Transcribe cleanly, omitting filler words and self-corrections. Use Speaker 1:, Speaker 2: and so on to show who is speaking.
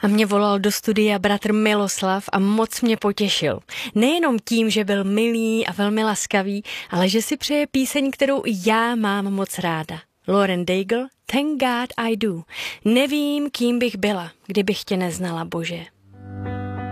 Speaker 1: A mě volal do studia bratr Miloslav a moc mě potěšil. Nejenom tím, že byl milý a velmi laskavý, ale že si přeje píseň, kterou já mám moc ráda. Lauren Daigle, Thank God I Do. Nevím, kým bych byla, kdybych tě neznala, Bože.